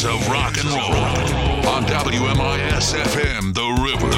of rock and roll on WMIS FM, The River.